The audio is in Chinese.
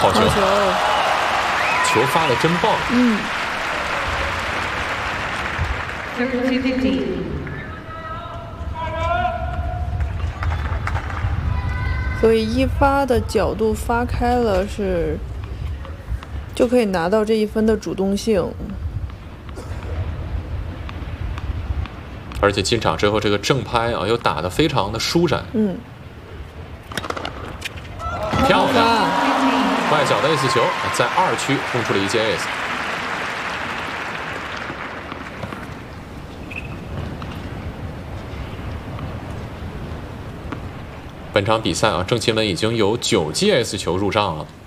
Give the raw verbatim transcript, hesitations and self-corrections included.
好球， 好球， 球发的真棒。 嗯。 thirty-two fifty. 所以一发的角度发开了是，就可以拿到这一分的主动性。 而且进场之后，这个正拍啊，又打得非常的舒展。 嗯， 漂亮！ 啊， 外角的 ace 球在二区轰出了一记 ace。本场比赛啊，郑钦文已经有九记 ace 球入账了。